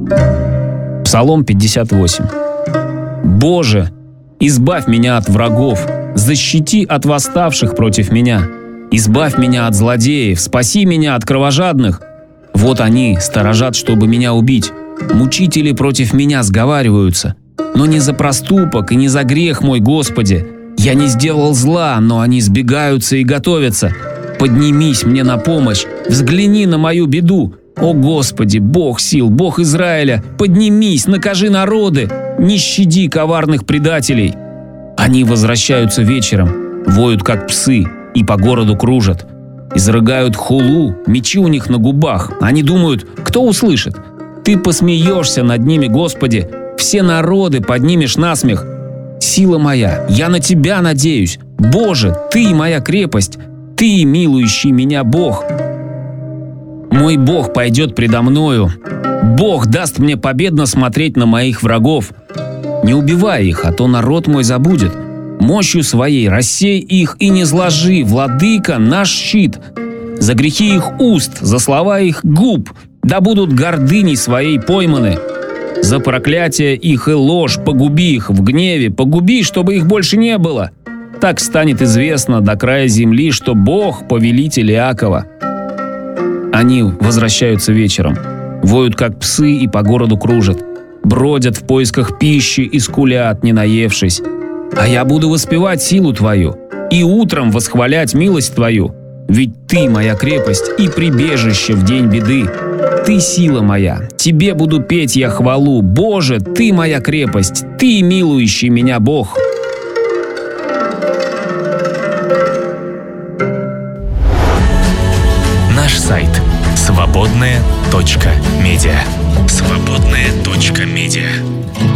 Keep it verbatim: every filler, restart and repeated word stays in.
Псалом пятьдесят восемь. «Боже, избавь меня от врагов, защити от восставших против меня. Избавь меня от злодеев, спаси меня от кровожадных. Вот они сторожат, чтобы меня убить. Мучители против меня сговариваются. Но не за проступок и не за грех мой, Господи. Я не сделал зла, но они сбегаются и готовятся. Поднимись мне на помощь, взгляни на мою беду. О Господи, Бог сил, Бог Израиля, поднимись, накажи народы, не щади коварных предателей. Они возвращаются вечером, воют как псы и по городу кружат. Изрыгают хулу, мечи у них на губах. Они думают, кто услышит? Ты посмеешься над ними, Господи, все народы поднимешь насмех. Сила моя, я на Тебя надеюсь. Боже, Ты моя крепость, Ты, милующий меня Бог. Мой Бог пойдет предо мною. Бог даст мне победно смотреть на моих врагов. Не убивай их, а то народ мой забудет. Мощью своей рассей их и не зложи, владыка наш щит. За грехи их уст, за слова их губ, да будут гордыней своей пойманы. За проклятие их и ложь погуби их в гневе, погуби, чтобы их больше не было. Так станет известно до края земли, что Бог — повелитель Иакова. Они возвращаются вечером, воют как псы и по городу кружат, бродят в поисках пищи и скулят, не наевшись. А я буду воспевать силу Твою и утром восхвалять милость Твою, ведь Ты моя крепость и прибежище в день беды. Ты сила моя, Тебе буду петь я хвалу. Боже, Ты моя крепость, Ты милующий меня Бог. Наш сайт свободная точка медиа. свободная точка медиа